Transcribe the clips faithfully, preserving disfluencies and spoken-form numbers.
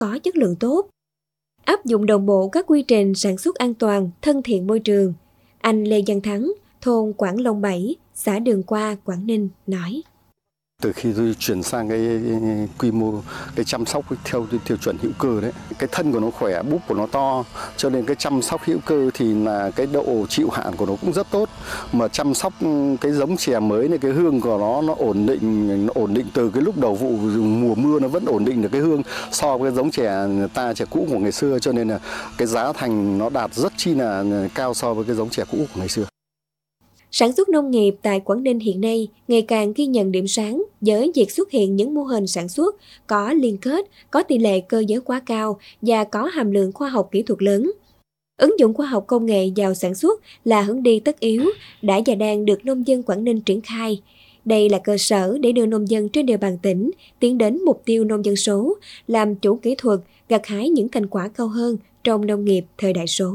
có chất lượng tốt, áp dụng đồng bộ các quy trình sản xuất an toàn, thân thiện môi trường. Anh Lê Văn Thắng, thôn Quảng Long bảy, xã Đường Qua, Quảng Ninh nói. Từ khi tôi chuyển sang cái quy mô cái chăm sóc theo tiêu chuẩn hữu cơ đấy, cái thân của nó khỏe, búp của nó to, cho nên cái chăm sóc hữu cơ thì là cái độ chịu hạn của nó cũng rất tốt. Mà chăm sóc cái giống chè mới này, cái hương của nó nó ổn định, nó ổn định từ cái lúc đầu vụ mùa mưa nó vẫn ổn định được cái hương so với giống chè ta chè cũ của ngày xưa, cho nên là cái giá thành nó đạt rất chi là cao so với cái giống chè cũ của ngày xưa. Sản xuất nông nghiệp tại Quảng Ninh hiện nay ngày càng ghi nhận điểm sáng với việc xuất hiện những mô hình sản xuất có liên kết, có tỷ lệ cơ giới hóa cao và có hàm lượng khoa học kỹ thuật lớn. Ứng dụng khoa học công nghệ vào sản xuất là hướng đi tất yếu, đã và đang được nông dân Quảng Ninh triển khai. Đây là cơ sở để đưa nông dân trên địa bàn tỉnh tiến đến mục tiêu nông dân số, làm chủ kỹ thuật, gặt hái những thành quả cao hơn trong nông nghiệp thời đại số.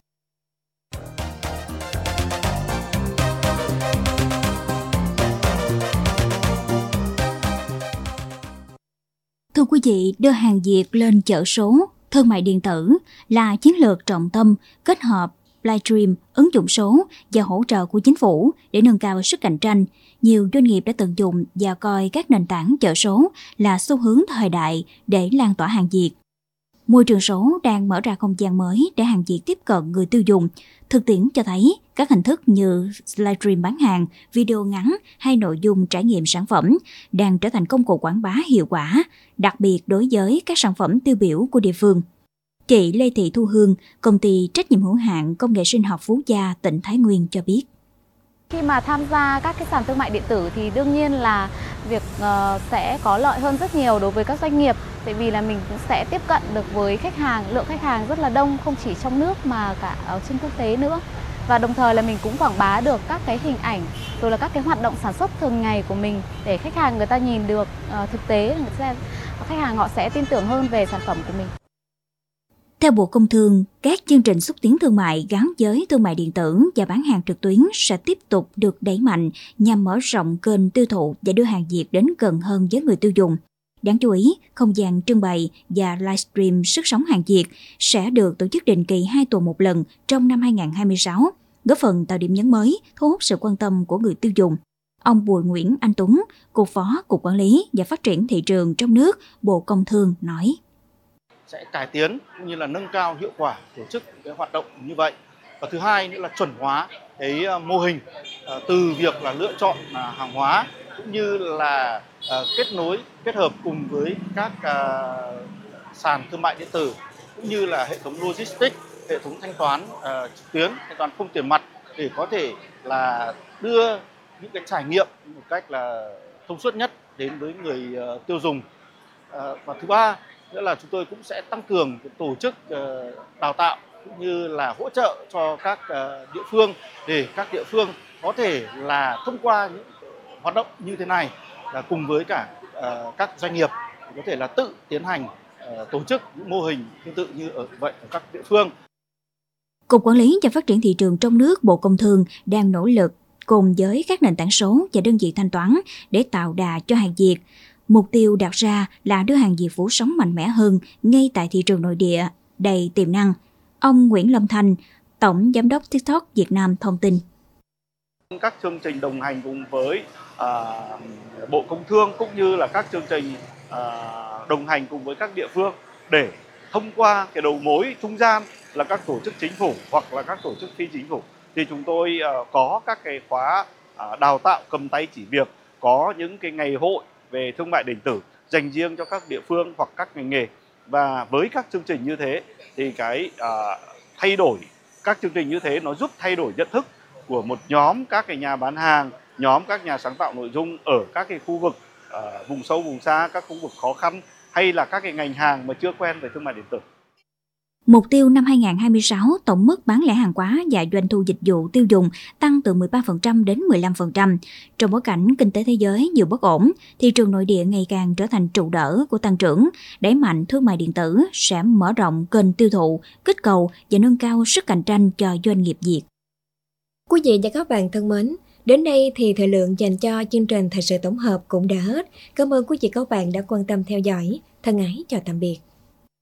Thưa quý vị, đưa hàng Việt lên chợ số, thương mại điện tử là chiến lược trọng tâm kết hợp livestream, ứng dụng số và hỗ trợ của chính phủ để nâng cao sức cạnh tranh. Nhiều doanh nghiệp đã tận dụng và coi các nền tảng chợ số là xu hướng thời đại để lan tỏa hàng Việt. Môi trường số đang mở ra không gian mới để hàng Việt tiếp cận người tiêu dùng. Thực tiễn cho thấy các hình thức như livestream bán hàng, video ngắn hay nội dung trải nghiệm sản phẩm đang trở thành công cụ quảng bá hiệu quả, đặc biệt đối với các sản phẩm tiêu biểu của địa phương. Chị Lê Thị Thu Hương, công ty trách nhiệm hữu hạn công nghệ sinh học Phú Gia, tỉnh Thái Nguyên cho biết. Khi mà tham gia các cái sàn thương mại điện tử thì đương nhiên là việc uh, sẽ có lợi hơn rất nhiều đối với các doanh nghiệp, tại vì là mình cũng sẽ tiếp cận được với khách hàng, lượng khách hàng rất là đông, không chỉ trong nước mà cả ở trên quốc tế nữa. Và đồng thời là mình cũng quảng bá được các cái hình ảnh rồi là các cái hoạt động sản xuất thường ngày của mình để khách hàng người ta nhìn được uh, thực tế, người ta, khách hàng họ sẽ tin tưởng hơn về sản phẩm của mình. Theo Bộ Công Thương, các chương trình xúc tiến thương mại gắn với thương mại điện tử và bán hàng trực tuyến sẽ tiếp tục được đẩy mạnh nhằm mở rộng kênh tiêu thụ và đưa hàng Việt đến gần hơn với người tiêu dùng. Đáng chú ý, không gian trưng bày và livestream sức sống hàng Việt sẽ được tổ chức định kỳ hai tuần một lần trong năm hai không hai sáu, góp phần tạo điểm nhấn mới, thu hút sự quan tâm của người tiêu dùng. Ông Bùi Nguyễn Anh Tuấn, Cục Phó Cục Quản lý và Phát triển Thị trường trong nước, Bộ Công Thương nói. Sẽ cải tiến cũng như là nâng cao hiệu quả tổ chức cái hoạt động như vậy. Và thứ hai nữa là chuẩn hóa cái mô hình từ việc là lựa chọn hàng hóa cũng như là kết nối kết hợp cùng với các sàn thương mại điện tử cũng như là hệ thống logistics, hệ thống thanh toán trực tuyến, thanh toán không tiền mặt để có thể là đưa những cái trải nghiệm một cách là thông suốt nhất đến với người tiêu dùng. Và thứ ba nữa là chúng tôi cũng sẽ tăng cường tổ chức đào tạo cũng như là hỗ trợ cho các địa phương để các địa phương có thể là thông qua những hoạt động như thế này là cùng với cả các doanh nghiệp có thể là tự tiến hành tổ chức những mô hình tương tự như ở vậy ở các địa phương. Cục Quản lý và Phát triển Thị trường trong nước, Bộ Công Thương đang nỗ lực cùng với các nền tảng số và đơn vị thanh toán để tạo đà cho hàng Việt. Mục tiêu đặt ra là đưa hàng Việt phủ sóng mạnh mẽ hơn ngay tại thị trường nội địa đầy tiềm năng. Ông Nguyễn Lâm Thanh, Tổng Giám đốc TikTok Việt Nam thông tin. Các chương trình đồng hành cùng với uh, Bộ Công Thương cũng như là các chương trình uh, đồng hành cùng với các địa phương để thông qua cái đầu mối trung gian là các tổ chức chính phủ hoặc là các tổ chức phi chính phủ thì chúng tôi uh, có các cái khóa uh, đào tạo cầm tay chỉ việc, có những cái ngày hội về thương mại điện tử dành riêng cho các địa phương hoặc các ngành nghề. Và với các chương trình như thế thì cái uh, thay đổi các chương trình như thế nó giúp thay đổi nhận thức của một nhóm các cái nhà bán hàng, nhóm các nhà sáng tạo nội dung ở các cái khu vực uh, vùng sâu vùng xa, các khu vực khó khăn hay là các cái ngành hàng mà chưa quen về thương mại điện tử. Mục tiêu năm hai không hai sáu, tổng mức bán lẻ hàng hóa và doanh thu dịch vụ tiêu dùng tăng từ mười ba phần trăm đến mười lăm phần trăm. Trong bối cảnh kinh tế thế giới nhiều bất ổn, thị trường nội địa ngày càng trở thành trụ đỡ của tăng trưởng. Đẩy mạnh thương mại điện tử sẽ mở rộng kênh tiêu thụ, kích cầu và nâng cao sức cạnh tranh cho doanh nghiệp Việt. Quý vị và các bạn thân mến, đến đây thì thời lượng dành cho chương trình thời sự tổng hợp cũng đã hết. Cảm ơn quý vị và các bạn đã quan tâm theo dõi. Thân ái chào tạm biệt.